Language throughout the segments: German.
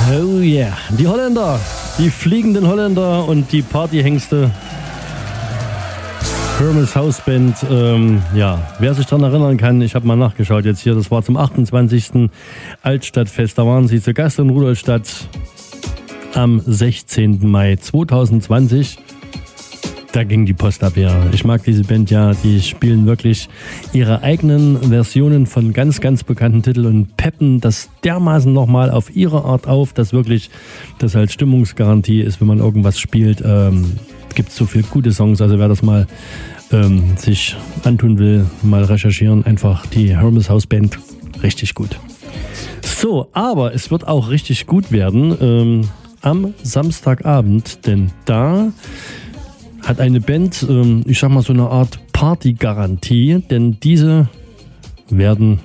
Oh yeah, die Holländer, die fliegenden Holländer und die Partyhengste. Hermes House Band, wer sich daran erinnern kann, ich habe mal nachgeschaut jetzt hier, das war zum 28. Altstadtfest, da waren sie zu Gast in Rudolstadt am 16. Mai 2020. Da ging die Post ab, ja. Ich mag diese Band ja, die spielen wirklich ihre eigenen Versionen von ganz, ganz bekannten Titeln und peppen das dermaßen nochmal auf ihre Art auf, dass wirklich das halt Stimmungsgarantie ist, wenn man irgendwas spielt. Gibt es so viele gute Songs, also wer das mal sich antun will, mal recherchieren, einfach die Hermes House Band, richtig gut. So, aber es wird auch richtig gut werden am Samstagabend, denn da hat eine Band, ich sag mal so eine Art Partygarantie, denn diese werden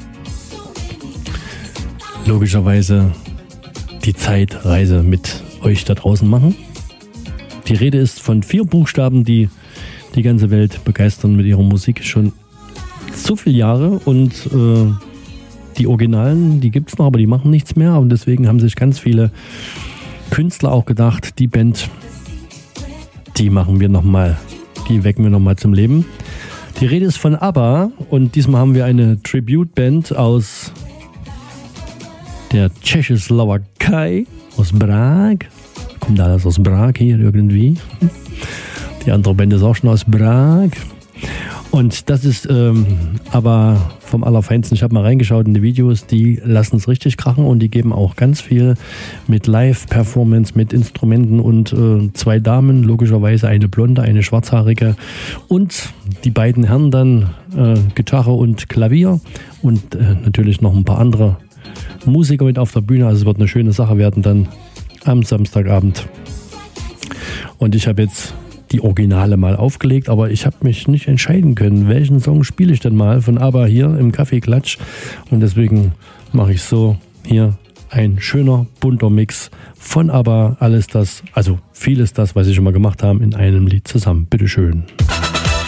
logischerweise die Zeitreise mit euch da draußen machen. Die Rede ist von 4 Buchstaben, die die ganze Welt begeistern mit ihrer Musik schon so viele Jahre und die Originalen, die gibt es noch, aber die machen nichts mehr und deswegen haben sich ganz viele Künstler auch gedacht, die Band, die machen wir nochmal, die wecken wir nochmal zum Leben. Die Rede ist von ABBA und diesmal haben wir eine Tribute-Band aus der Tschechoslowakei, aus Prag. Kommt alles aus Prag hier irgendwie. Die andere Band ist auch schon aus Prag. Und das ist aber vom Allerfeinsten. Ich habe mal reingeschaut in die Videos, die lassen es richtig krachen und die geben auch ganz viel mit Live-Performance, mit Instrumenten und 2 Damen, logischerweise eine blonde, eine schwarzhaarige und die beiden Herren dann Gitarre und Klavier und natürlich noch ein paar andere Musiker mit auf der Bühne. Also es wird eine schöne Sache werden dann am Samstagabend. Und ich habe jetzt die Originale mal aufgelegt, aber ich habe mich nicht entscheiden können, welchen Song spiele ich denn mal von ABBA hier im Kaffeeklatsch und deswegen mache ich so hier ein schöner bunter Mix von ABBA, alles das, also vieles das, was ich schon mal gemacht habe, in einem Lied zusammen. Bitteschön.